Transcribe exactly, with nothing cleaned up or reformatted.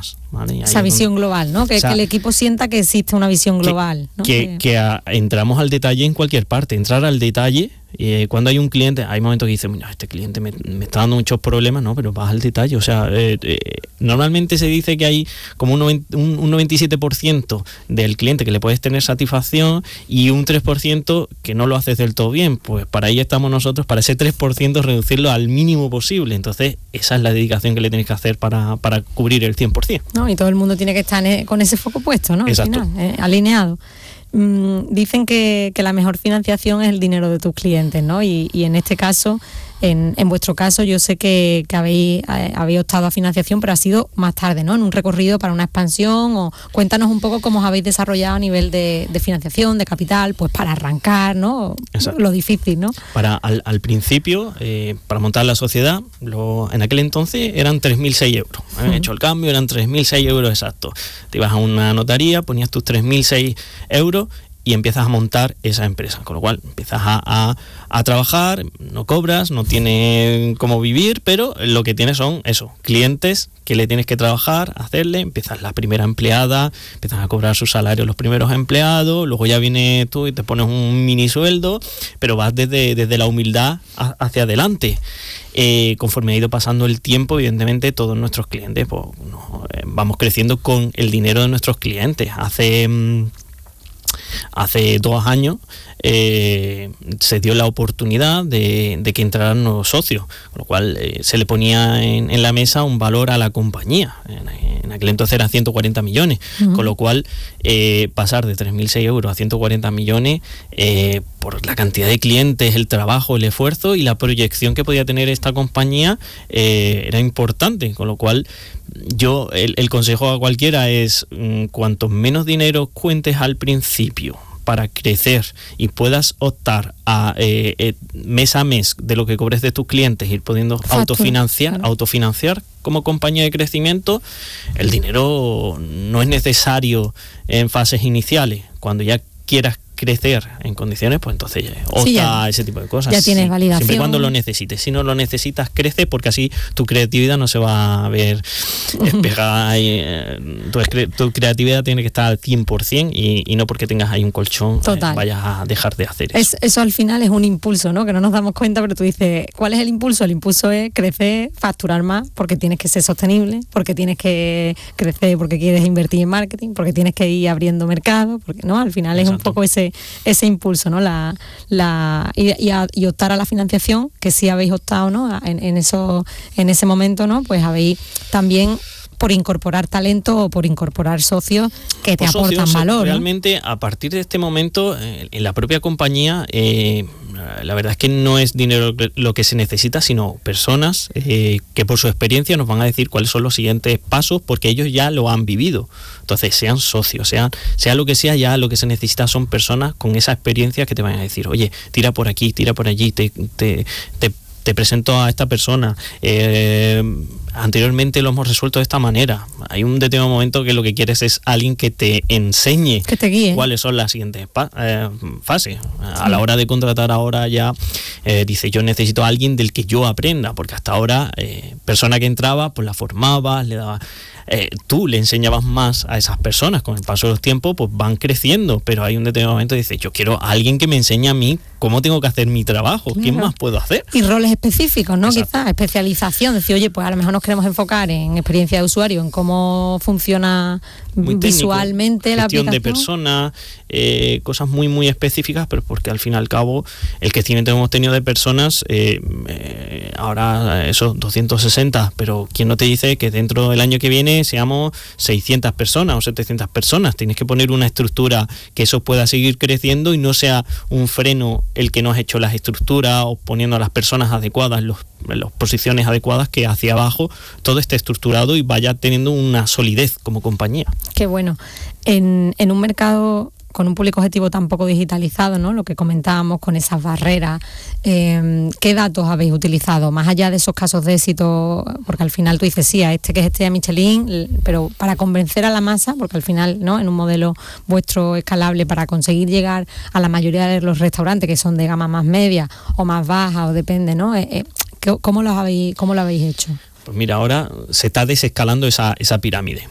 personas, ¿vale? Esa visión donde, global, ¿no? Que, o sea, que el equipo sienta que existe una visión global, que, ¿no? Que, que, que a, entramos al detalle en cualquier parte, entrar al detalle. Eh, cuando hay un cliente, hay momentos que dicen, mira, este cliente me, me está dando muchos problemas, ¿no? Pero vas al detalle, o sea, eh, eh, normalmente se dice que hay como un, un, un noventa y siete por ciento del cliente que le puedes tener satisfacción y un tres por ciento que no lo haces del todo bien. Pues para ahí estamos nosotros, para ese tres por ciento reducirlo al mínimo posible. Entonces esa es la dedicación que le tienes que hacer para, para cubrir el cien por ciento. No, y todo el mundo tiene que estar en, con ese foco puesto, ¿no? Exacto. Al final, eh, alineado. Mm, dicen que, que la mejor financiación es el dinero de tus clientes, ¿no? Y, y en este caso, en, en vuestro caso, yo sé que, que habéis, eh, habéis optado a financiación, pero ha sido más tarde, ¿no? En un recorrido para una expansión, o cuéntanos un poco cómo os habéis desarrollado a nivel de, de financiación, de capital, pues para arrancar, ¿no? Exacto. Lo difícil, ¿no? Para al, al principio, eh, para montar la sociedad, lo, en aquel entonces eran tres mil seis euros. Habían uh-huh. hecho el cambio, eran tres mil seis euros exactos. Te ibas a una notaría, ponías tus tres mil seis euros y empiezas a montar esa empresa, con lo cual empiezas a, a, a trabajar, no cobras, no tienes cómo vivir, pero lo que tienes son eso, clientes que le tienes que trabajar, hacerle, empiezas la primera empleada, empiezas a cobrar su salario los primeros empleados, luego ya vienes tú y te pones un mini sueldo, pero vas desde, desde la humildad a, hacia adelante. Eh, conforme ha ido pasando el tiempo, evidentemente todos nuestros clientes, pues no, eh, vamos creciendo con el dinero de nuestros clientes. Hace... Mmm, Hace dos años eh, se dio la oportunidad de, de que entraran nuevos socios, con lo cual eh, se le ponía en, en la mesa un valor a la compañía. En, en aquel entonces eran ciento cuarenta millones, uh-huh. con lo cual eh, pasar de tres mil seis euros a ciento cuarenta millones eh, por la cantidad de clientes, el trabajo, el esfuerzo y la proyección que podía tener esta compañía eh, era importante, con lo cual yo el, el consejo a cualquiera es mmm, cuanto menos dinero cuentes al principio para crecer y puedas optar a eh, eh, mes a mes de lo que cobres de tus clientes, ir pudiendo Factor, autofinanciar, claro. autofinanciar como compañía de crecimiento, el dinero no es necesario en fases iniciales. Cuando ya quieras crecer en condiciones, pues entonces opta sí, ya, ese tipo de cosas. Ya tienes validación. Siempre y cuando lo necesites. Si no lo necesitas, crece, porque así tu creatividad no se va a ver despegada. Y, eh, tu, tu creatividad tiene que estar al cien por ciento y, y no porque tengas ahí un colchón eh, vayas a dejar de hacer eso. Es, eso al final es un impulso, ¿no? Que no nos damos cuenta, pero tú dices, ¿cuál es el impulso? El impulso es crecer, facturar más, porque tienes que ser sostenible, porque tienes que crecer, porque quieres invertir en marketing, porque tienes que ir abriendo mercado, porque no, al final Exacto. es un poco ese ese impulso, ¿no? La, la, y, y, a, y optar a la financiación, que sí habéis optado, ¿no? En, en, eso, en ese momento, ¿no? Pues habéis también por incorporar talento o por incorporar socios que te aportan socios, valor. Realmente, ¿no? A partir de este momento, eh, en la propia compañía, eh, la verdad es que no es dinero lo que se necesita, sino personas eh, que por su experiencia nos van a decir cuáles son los siguientes pasos, porque ellos ya lo han vivido. Entonces, sean socios, sean, sea lo que sea, ya lo que se necesita son personas con esa experiencia que te van a decir, oye, tira por aquí, tira por allí, te, te, te te presento a esta persona, eh, anteriormente lo hemos resuelto de esta manera. Hay un determinado momento que lo que quieres es alguien que te enseñe que te guíe. Cuáles son las siguientes pa- eh, fases. A la hora de contratar ahora ya eh, dice, yo necesito a alguien del que yo aprenda, porque hasta ahora eh, persona que entraba, pues la formabas, le daba... Eh, tú le enseñabas más a esas personas, con el paso de los tiempos pues van creciendo, pero hay un determinado momento que dice, yo quiero a alguien que me enseñe a mí cómo tengo que hacer mi trabajo, claro. ¿Qué más puedo hacer? Y roles específicos, ¿no? Exacto. Quizás especialización, decir, oye, pues a lo mejor nos queremos enfocar en experiencia de usuario, en cómo funciona muy visualmente técnico, la aplicación. Gestión de personas, eh, cosas muy muy específicas, pero porque al fin y al cabo el crecimiento que hemos tenido de personas, eh, eh, ahora eso, doscientos sesenta, pero ¿quién no te dice que dentro del año que viene seamos seiscientas personas o setecientas personas? Tienes que poner una estructura que eso pueda seguir creciendo y no sea un freno el que no has hecho las estructuras o poniendo a las personas adecuadas, los, las posiciones adecuadas, que hacia abajo todo esté estructurado y vaya teniendo una solidez como compañía. Qué bueno. En, en un mercado con un público objetivo tan poco digitalizado, ¿no? Lo que comentábamos con esas barreras, eh, ¿qué datos habéis utilizado? Más allá de esos casos de éxito, porque al final tú dices, sí, a este que es este a Michelin, pero para convencer a la masa, porque al final, ¿no? En un modelo vuestro escalable, para conseguir llegar a la mayoría de los restaurantes que son de gama más media o más baja, o depende, ¿no? Eh, eh, ¿cómo, lo habéis, ¿Cómo lo habéis hecho? Pues mira, ahora se está desescalando esa, esa pirámide.